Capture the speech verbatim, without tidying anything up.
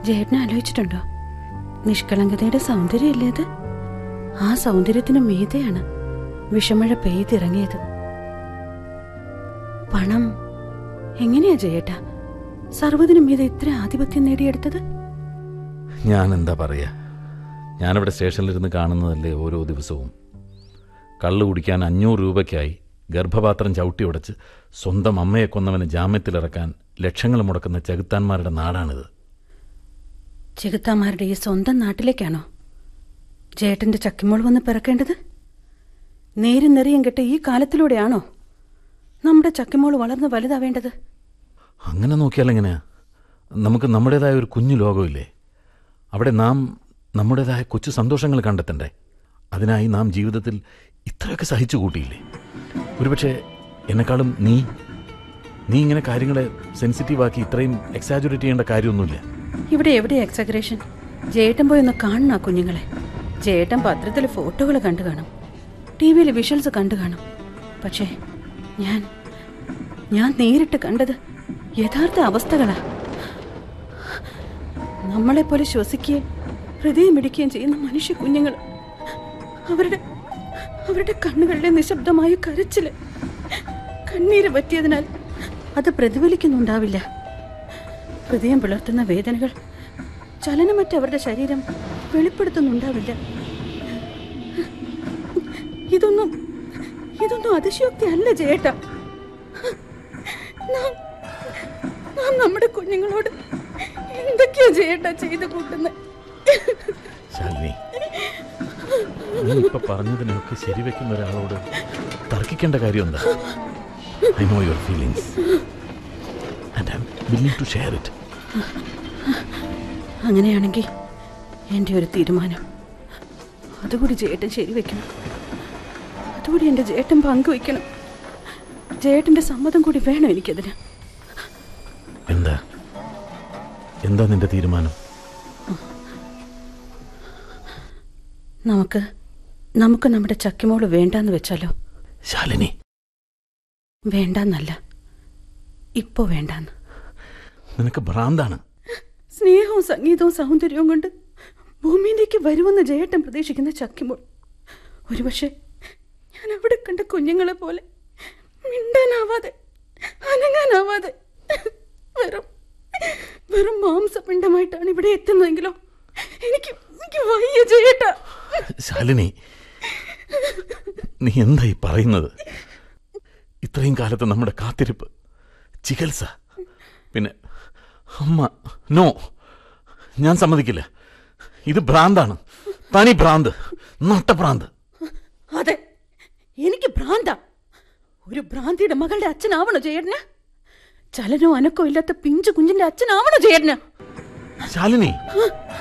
ജയേട്ടനെ ആലോചിച്ചിട്ടുണ്ടോ? നിഷ്കളങ്കതയുടെ സൗന്ദര്യമില്ലേ അത്? ആ സൗന്ദര്യത്തിന് മീതെയാണ് വിഷമഴ പെയ്തിറങ്ങിയത്. പണം എങ്ങനെയാ ജയേട്ടാ സർവ്വതിനും മീതെ ഇത്ര ആധിപത്യം നേടിയെടുത്തത്? ഞാൻ എന്താ പറയാ, ഞാനിവിടെ സ്റ്റേഷനിലിരുന്ന് കാണുന്നതല്ലേ ഓരോ ദിവസവും. കള്ളു കുടിക്കാൻ അഞ്ഞൂറ് രൂപയ്ക്കായി ഗർഭപാത്രം ചവിട്ടി ഉടച്ച് സ്വന്തം അമ്മയെ കൊന്നവന് ജാമ്യത്തിലിറക്കാൻ ലക്ഷങ്ങൾ മുടക്കുന്ന ചെകുത്താന്മാരുടെ നാടാണിത്. ചെകുത്താന്മാരുടെ ഈ സ്വന്തം നാട്ടിലേക്കാണോ ജയേട്ടന്റെ ചക്കിമോൾ വന്ന് പിറക്കേണ്ടത്? നേരും നെറിയും കെട്ട ഈ കാലത്തിലൂടെയാണോ നമ്മുടെ ചക്കിമോൾ വളർന്ന് വലുതാവേണ്ടത്? അങ്ങനെ നോക്കിയാൽ എങ്ങനെയാ? നമുക്ക് നമ്മുടേതായ ഒരു കുഞ്ഞു ലോകമില്ലേ? അവിടെ നാം നമ്മുടേതായ കൊച്ചു സന്തോഷങ്ങൾ കണ്ടെത്തണ്ടേ? അതിനായി നാം ജീവിതത്തിൽ ഇത്രയൊക്കെ സഹിച്ചു കൂട്ടിയില്ലേ? ഒരുപക്ഷെ എന്നെക്കാളും നീ നീ ഇങ്ങനെ കാര്യങ്ങളെ സെൻസിറ്റീവാക്കി ഇത്രയും എക്സാജുറേറ്റ് ചെയ്യേണ്ട കാര്യമൊന്നുമില്ല. ഇവിടെ എവിടെയാ എക്സാജറേഷൻ? ജയേട്ടൻ പോയി ഒന്ന് കാണണം ആ കുഞ്ഞുങ്ങളെ. ജയേട്ടൻ പത്രത്തിൽ ഫോട്ടോകൾ കണ്ടു കാണും, ടി വിയിൽ വിഷ്വൽസ് കണ്ടു കാണും. പക്ഷേ ഞാൻ ഞാൻ നേരിട്ട് കണ്ടത് യഥാർത്ഥ അവസ്ഥകളാ. നമ്മളെപ്പോലെ ശ്വസിക്കുകയും ഹൃദയമിടിക്കുകയും ചെയ്യുന്ന മനുഷ്യ കുഞ്ഞുങ്ങൾ, അവരുടെ അവരുടെ കണ്ണുകളിലെ നിശബ്ദമായ കരച്ചില്, കണ്ണീര് പറ്റിയതിനാൽ അത് പ്രതിഫലിക്കുന്നുണ്ടാവില്ല. ഹൃദയം പിളർത്തുന്ന വേദനകൾ ചലനമറ്റ അവരുടെ ശരീരം വെളിപ്പെടുത്തുന്നുണ്ടാവില്ല. ഇതൊന്നും ഇതൊന്നും അതിശയോക്തി അല്ല ജയേട്ടാ. നാം നമ്മുടെ കുഞ്ഞുങ്ങളോട് എന്തൊക്കെയാ ജയേട്ടാ ചെയ്തു കൂട്ടുന്നത്? ഇപ്പൊ പറഞ്ഞതിനൊക്കെ ശരിവെക്കുന്ന ഒരാളോട് തർക്കിക്കേണ്ട കാര്യം എന്താ? I know your feelings and I'm willing to share it. അങ്ങനെയാണെങ്കിൽ എൻ്റെ ഒരു തീരുമാനം അതുകൂടി ജയേട്ടൻ ശരിവെക്കണം. അതുകൂടി എൻ്റെ ജേട്ടൻ പങ്കുവയ്ക്കണം. ജയേട്ടൻ്റെ സമ്മതം കൂടി വേണം എനിക്കതിന്. എന്താ എന്താ നിന്റെ തീരുമാനം? നമുക്ക് നമുക്ക് നമ്മുടെ ചക്കിമോള് വേണ്ടാന്ന് വെച്ചാലോ? ശാലിനി, വേണ്ടെന്നല്ല, ഇപ്പോ വേണ്ടാന്ന്. നിനക്ക് ഭ്രാന്താണ്. സ്നേഹവും സംഗീതവും സൗന്ദര്യവും കൊണ്ട് ഭൂമിയിലേക്ക് വരുമെന്ന് ജയേട്ടൻ പ്രതീക്ഷിക്കുന്ന ചക്കിമോൾ ഒരുപക്ഷെ ഞാൻ അവിടെ കണ്ട കുഞ്ഞുങ്ങളെ പോലെ മിണ്ടാനാവാതെ അനങ്ങാനാവാതെ വെറും വെറും മാംസപിണ്ഡമായിട്ടാണ് ഇവിടെ എത്തുന്നതെങ്കിലോ എനിക്ക് എനിക്ക് വയ്യ ജയേട്ടാ. ശാലിനി, നീ എന്തായി പറയുന്നത്? ഇത്രയും കാലത്ത് നമ്മുടെ കാത്തിരിപ്പ്, ചികിത്സ, പിന്നെ അമ്മ. നോ, ഞാൻ സമ്മതിക്കില്ല. ഇത് ഭ്രാന്താണ്, തനി ഭ്രാന്ത്, നട്ടഭ്രാന്ത്. അതെ, എനിക്ക് ഭ്രാന്താ. ഒരു ഭ്രാന്തിയുടെ മകളുടെ അച്ഛനാവണോ ജയേട്ടന്? ചലനോ അനക്കോ ഇല്ലാത്ത പിഞ്ചു കുഞ്ഞിന്റെ അച്ഛനാവണോ ജയേട്ടന്? ശാലിനി,